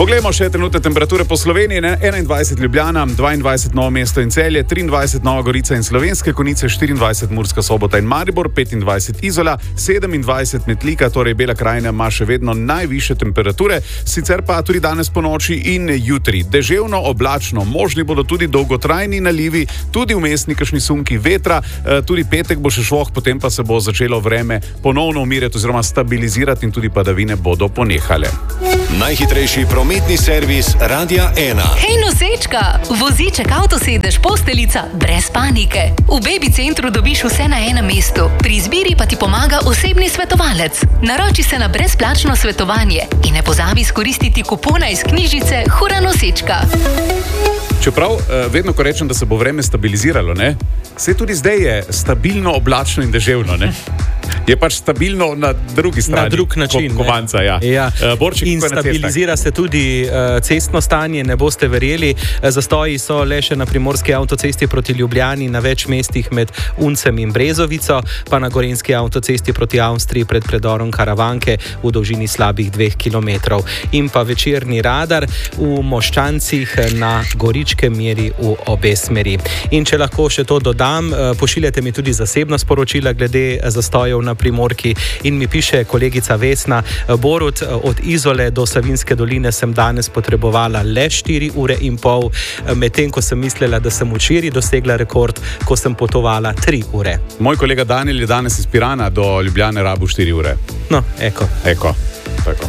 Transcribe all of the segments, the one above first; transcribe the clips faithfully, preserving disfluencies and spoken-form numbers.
Poglejmo še trenutne temperature po Sloveniji. enaindvajset Ljubljana, dvaindvajset Novo mesto in Celje, triindvajset Nova Gorica in Slovenske Konjice, štiriindvajset Murska Sobota in Maribor, petindvajset Izola, sedemindvajset Metlika, torej Bela krajina ima še vedno najvišje temperature, sicer pa tudi danes po noči in jutri. Deževno, oblačno, možni bodo tudi dolgotrajni nalivi, tudi vmesni kakšni sunki vetra, tudi petek bo še švoh, potem pa se bo začelo vreme ponovno umirjati oziroma stabilizirati in tudi padavine bodo ponehale. Najhitrejši prometni servis Radia ena. Hej nosečka, voziček, avtosedež, posteljica, brez panike. V Baby centru dobiš vse na enem mestu. Pri izbiri pa ti pomaga osebni svetovalec. Naroči se na brezplačno svetovanje in ne pozabi izkoristiti kupona iz knjižice Hura nosečka. Čeprav vedno, ko rečem, da se bo vreme stabiliziralo, ne, se tudi zdaj je stabilno, oblačno in deževno, ne? Je pač stabilno na drugi strani. Na drug način. Ko, kovanca, ja. Ja. Uh, Borček, in stabilizira se tudi uh, cestno stanje, ne boste verjeli. Zastoji so le še na primorski avtocesti proti Ljubljani, na več mestih med Uncem in Brezovico, pa na gorenjski avtocesti proti Avstriji pred predorom Karavanke v dolžini slabih dveh kilometrov. In pa večerni radar v Moščancih na Goričkem meri v obe smeri. In če lahko še to dodam, uh, pošiljate mi tudi zasebna sporočila glede zastojev na Primorki in mi piše kolegica Vesna: Borut, od Izole do Savinjske doline sem danes potrebovala le štiri ure in pol, medtem ko sem mislila, da sem včeraj dosegla rekord, ko sem potovala tri ure. Moj kolega Daniel je danes iz Pirana do Ljubljane rabil štiri ure. No, eko. Eko, tako.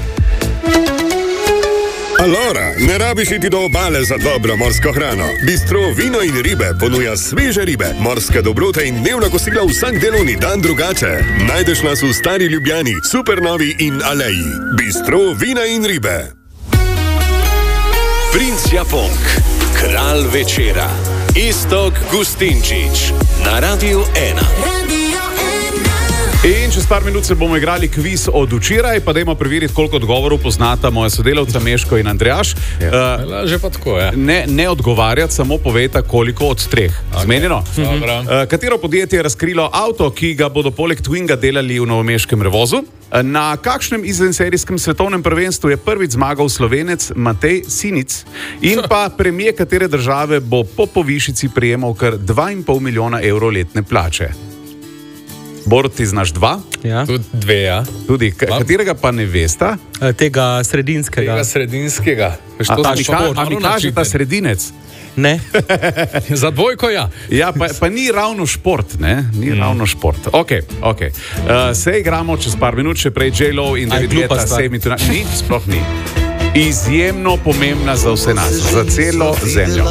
Alora, ne rabiš iti do obale za dobro morsko hrano. Bistro Vino in ribe ponuja sveže ribe, morske dobrote in dnevna kosila vsak delovni dan drugače. Najdeš nas v Stari Ljubljani, Supernovi in Aleji. Bistro Vina in ribe. Princ Japonk, kralj večera, Iztok Gustinčič, na Radiu ena. In čez par minut se bomo igrali kviz od včeraj, pa dajmo preveriti, koliko odgovorov poznata moja sodelavca Meško in Andrejaš. Ja, uh, že pa tako, ja. Ne, ne odgovarjati, samo povejta, koliko od treh. Okay. Zmenjeno? Uh, katero podjetje je razkrilo avto, ki ga bodo poleg Twinga delali v novomeškem Revozu? Na kakšnem izvenserijskem svetovnem prvenstvu je prvič zmagal Slovenec Matej Sinic? In pa premijer katere države bo po povišici prejemal kar dva in pol milijona evrov letne plače? Borut, ti znaš dva? Ja. Tudi dve, ja. Tudi, k- katerega pa ne vesta? Tega sredinskega. Tega sredinskega. Veš, A, to a, sem mi, ka, šport, a mi malo kaže ta načiten. sredinec? Ne. Za dvojko, ja. Ja, pa, pa ni ravno šport, ne? Ni mm. ravno šport. Ok, ok. Uh, se igramo čez par minut, še prej J-Lo in David Guetta, Semi Tonight. Ni, sploh ni. Izjemno pomembna za vse nas, za celo zemljo.